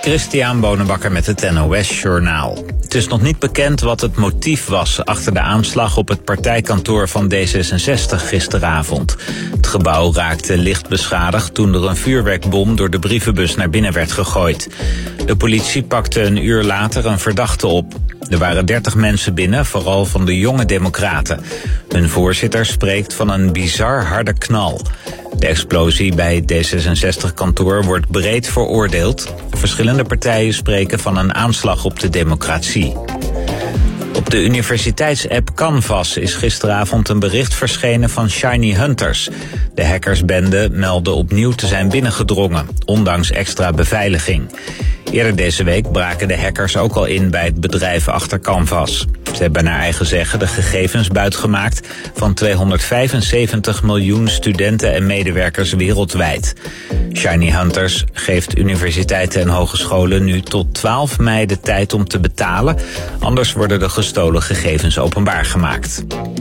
Christian Bonenbakker met het NOS Journaal. Het is nog niet bekend wat het motief was achter de aanslag op het partijkantoor van D66 gisteravond. Het gebouw raakte licht beschadigd toen er een vuurwerkbom door de brievenbus naar binnen werd gegooid. De politie pakte een uur later een verdachte op. Er waren 30 mensen binnen, vooral van de jonge democraten. Hun voorzitter spreekt van een bizar harde knal. De explosie bij het D66-kantoor wordt breed veroordeeld. Verschillende partijen spreken van een aanslag op de democratie. Op de universiteitsapp Canvas is gisteravond een bericht verschenen van Shiny Hunters. De hackersbende meldde opnieuw te zijn binnengedrongen, ondanks extra beveiliging. Eerder deze week braken de hackers ook al in bij het bedrijf achter Canvas. Ze hebben naar eigen zeggen de gegevens buitgemaakt van 275 miljoen studenten en medewerkers wereldwijd. Shiny Hunters geeft universiteiten en hogescholen nu tot 12 mei de tijd om te betalen. Anders worden de gestolen gegevens openbaar gemaakt.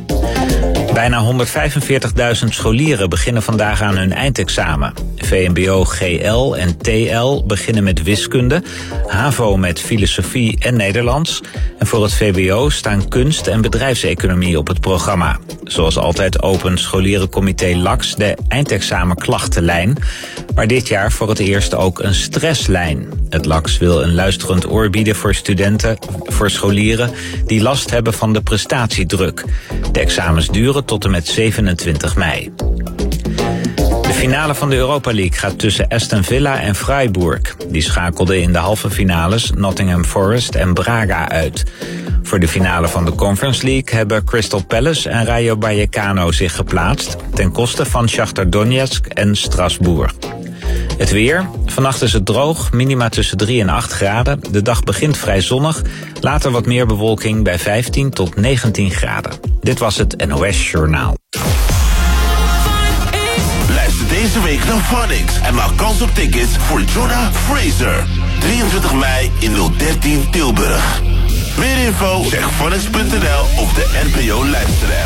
Bijna 145.000 scholieren beginnen vandaag aan hun eindexamen. VMBO, GL en TL beginnen met wiskunde, HAVO met filosofie en Nederlands. En voor het VWO staan kunst en bedrijfseconomie op het programma. Zoals altijd opent scholierencomité LAX de eindexamenklachtenlijn, maar dit jaar voor het eerst ook een stresslijn. Het LAX wil een luisterend oor bieden voor scholieren die last hebben van de prestatiedruk. De examens duren tot en met 27 mei. De finale van de Europa League gaat tussen Aston Villa en Freiburg. Die schakelden in de halve finales Nottingham Forest en Braga uit. Voor de finale van de Conference League hebben Crystal Palace en Rayo Vallecano zich geplaatst, ten koste van Shakhtar Donetsk en Strasbourg. Het weer. Vannacht is het droog, minima tussen 3 en 8 graden. De dag begint vrij zonnig, later wat meer bewolking bij 15 tot 19 graden. Dit was het NOS Journaal. Luister deze week naar Phonics en maak kans op tickets voor Jonah Fraser. 23 mei in 013 Tilburg. Meer info, check phonics.nl of de NPO luisterapp.